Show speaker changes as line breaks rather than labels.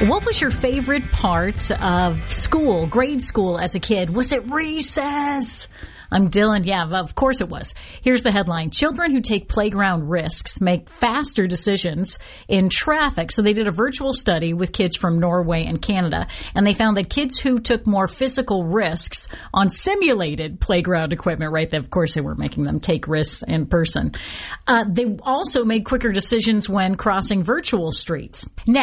What was your favorite part of school, grade school as a kid? Was it recess? I'm Dylan. Yeah, of course it was. Here's the headline. Children who take playground risks make faster decisions in traffic. So they did a virtual study with kids from Norway and Canada, and they found that kids who took more physical risks on simulated playground equipment, right? Of course, they weren't making them take risks in person. They also made quicker decisions when crossing virtual streets. Now,